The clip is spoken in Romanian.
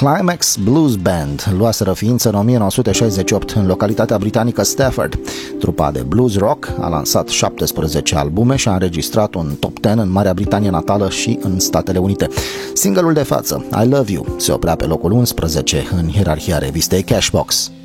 Climax Blues Band luaseră ființă în 1968 în localitatea britanică Stafford. Trupa de blues rock a lansat 17 albume și a înregistrat un top 10 în Marea Britanie natală și în Statele Unite. Single-ul de față, I Love You, se oprea pe locul 11 în ierarhia revistei Cashbox.